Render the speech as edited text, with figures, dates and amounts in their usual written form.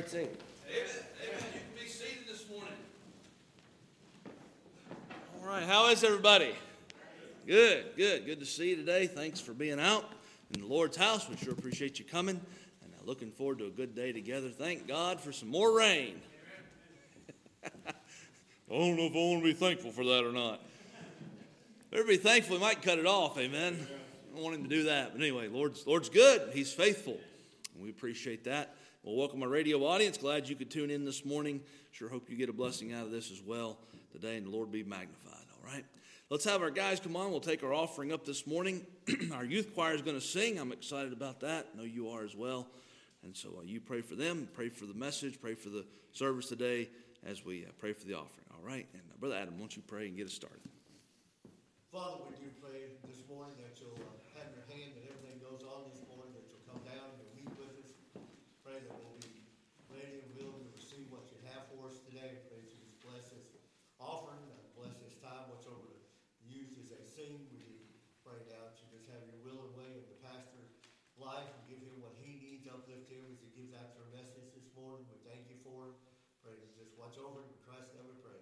great singing. Amen. Amen. You can be seated this morning. All right. How is everybody? Good. Good to see you today. Thanks for being out in the Lord's house. We sure appreciate you coming. And looking forward to a good day together. Thank God for some more rain. I don't know if I want to be thankful for that or not. Better be thankful. He might cut it off. Amen. I don't want him to do that. But anyway, Lord's good. He's faithful. And we appreciate that. Well, welcome our radio audience. Glad you could tune in this morning. Sure hope you get a blessing out of this as well today, and the Lord be magnified. All right. Let's have our guys come on. We'll take our offering up this morning. Our youth choir is going to sing. I'm excited about that. I know you are as well. And so you pray for them, pray for the message, pray for the service today as we pray for the offering. All right. And Brother Adam, won't you pray and get us started? Father, we do pray this morning that you'll have your hand that everything goes on this morning, that you'll come down and you'll meet with us. Pray that we'll be ready and willing to receive what you have for us today. Pray that you just bless this offering, bless this time, what's over the youth as they sing. We do pray now that you just have your will and way in the pastor's life and give him what he needs, uplift him as he gives out your message this morning. We thank you for it. Pray that just watch over it. In Christ's name we pray.